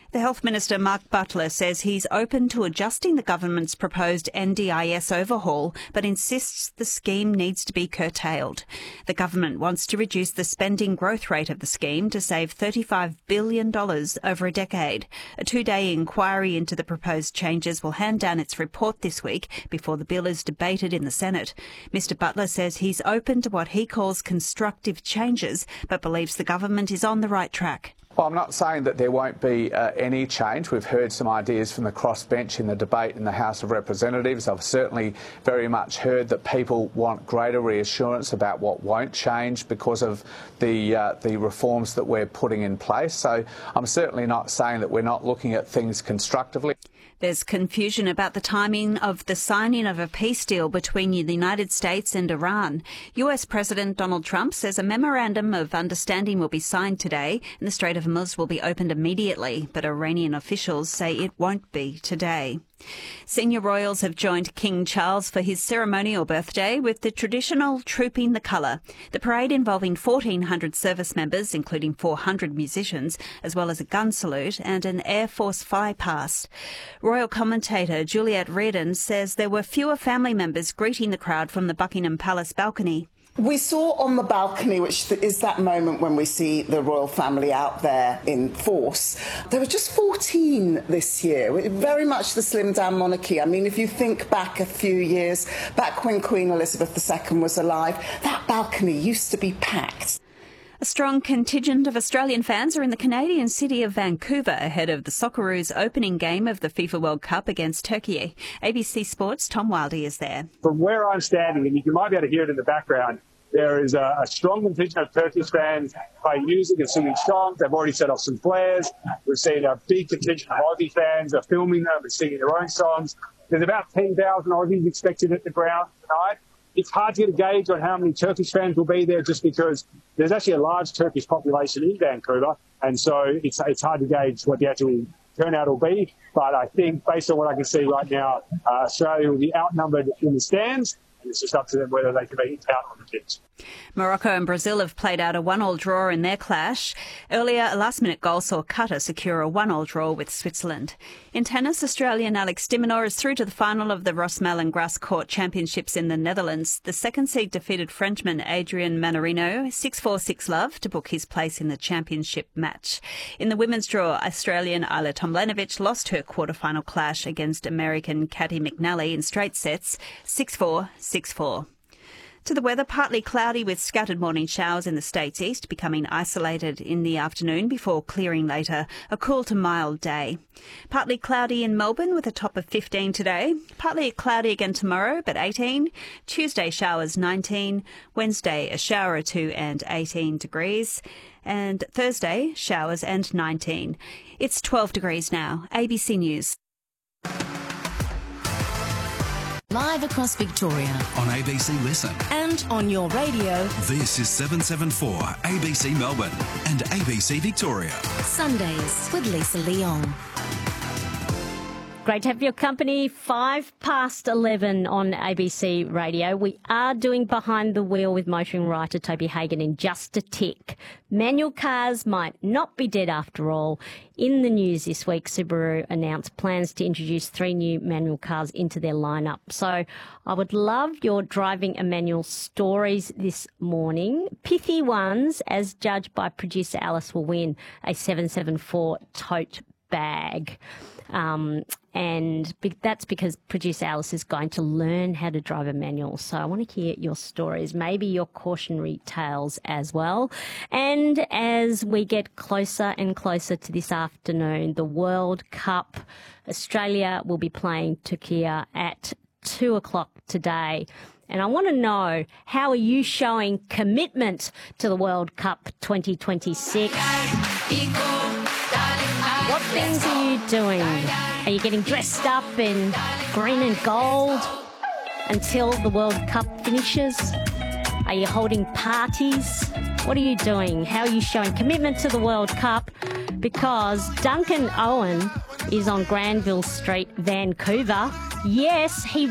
The Health Minister, Mark Butler, says he's open to adjusting the government's proposed NDIS overhaul, but insists the scheme needs to be curtailed. The government wants to reduce the spending growth rate of the scheme to save $35 billion over a decade. A two-day inquiry into the proposed changes will hand down its report this week before the bill is debated in the Senate. Mr Butler says he's open to what he calls constructive changes, but believes the government is on the right track. Well, I'm not saying that there won't be any change. We've heard some ideas from the crossbench in the debate in the House of Representatives. I've certainly very much heard that people want greater reassurance about what won't change because of the reforms that we're putting in place. So I'm certainly not saying that we're not looking at things constructively. There's confusion about the timing of the signing of a peace deal between the United States and Iran. US President Donald Trump says a memorandum of understanding will be signed today and the Strait of Hormuz will be opened immediately, but Iranian officials say it won't be today. Senior royals have joined King Charles for his ceremonial birthday with the traditional Trooping the Colour. The parade involving 1,400 service members, including 400 musicians, as well as a gun salute and an Air Force flypast. Royal commentator Juliet Reardon says there were fewer family members greeting the crowd from the Buckingham Palace balcony. We saw on the balcony, which is that moment when we see the royal family out there in force, there were just 14 this year, very much the slimmed-down monarchy. I mean, if you think back a few years, back when Queen Elizabeth II was alive, that balcony used to be packed. A strong contingent of Australian fans are in the Canadian city of Vancouver ahead of the Socceroos' opening game of the FIFA World Cup against Turkey. ABC Sports' Tom Wildey is there. From where I'm standing, and you might be able to hear it in the background, there is a strong contingent of Turkish fans playing music and singing songs. They've already set off some flares. We've seen a big contingent of Aussie fans are filming them and singing their own songs. There's about 10,000 Aussies expected at the ground tonight. It's hard to get a gauge on how many Turkish fans will be there just because there's actually a large Turkish population in Vancouver, and so it's hard to gauge what the actual turnout will be. But I think, based on what I can see right now, Australia will be outnumbered in the stands, and it's just up to them whether they can be out on the pitch. Morocco and Brazil have played out a 1-1 draw in their clash. Earlier, a last-minute goal saw Qatar secure a 1-1 draw with Switzerland. In tennis, Australian Alex de Minaur is through to the final of the Rosmalen Grass Court Championships in the Netherlands. The second seed defeated Frenchman Adrian Manarino 6-4, 6-love to book his place in the championship match. In the women's draw, Australian Ayla Tomljanovic lost her quarter-final clash against American Cathy McNally in straight sets 6-4, 6-4. To the weather, partly cloudy with scattered morning showers in the states east, becoming isolated in the afternoon before clearing later. A cool to mild day. Partly cloudy in Melbourne with a top of 15 today. Partly cloudy again tomorrow, but 18. Tuesday showers 19. Wednesday a shower or two and 18 degrees. And Thursday showers and 19. It's 12 degrees now. ABC News. Live across Victoria. On ABC Listen. And on your radio. This is 774 ABC Melbourne and ABC Victoria. Sundays with Lisa Leong. Great to have your company. 11:05 on ABC Radio. We are doing Behind the Wheel with motoring writer Toby Hagan in just a tick. Manual cars might not be dead after all. In the news this week, Subaru announced plans to introduce 3 new manual cars into their lineup. So I would love your driving a manual stories this morning. Pithy ones, as judged by producer Alice, will win a 774 tote bag. And that's because producer Alice is going to learn how to drive a manual. So I want to hear your stories, maybe your cautionary tales as well. And as we get closer and closer to this afternoon, the World Cup, Australia will be playing Turkey at 2:00 today. And I want to know, how are you showing commitment to the World Cup 2026? What things are you doing? Are you getting dressed up in green and gold until the World Cup finishes? Are you holding parties? What are you doing? How are you showing commitment to the World Cup? Because Duncan Owen is on Granville Street, Vancouver. Yes, he